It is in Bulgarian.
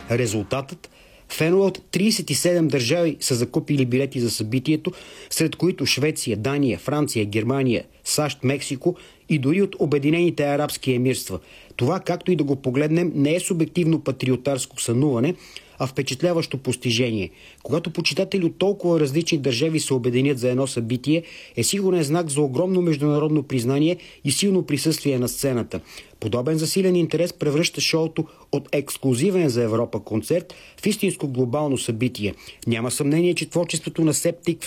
Резултатът? Фенове от 37 държави са закупили билети за събитието, сред които Швеция, Дания, Франция, Германия, САЩ, Мексико и дори от Обединените арабски емирства. Това, както и да го погледнем, не е субективно патриотарско сънуване, а впечатляващо постижение. Когато почитатели от толкова различни държави се обединят за едно събитие, е сигурен знак за огромно международно признание и силно присъствие на сцената. Подобен засилен интерес превръща шоуто от ексклузивен за Европа концерт в истинско глобално събитие. Няма съмнение, че творчеството на Септик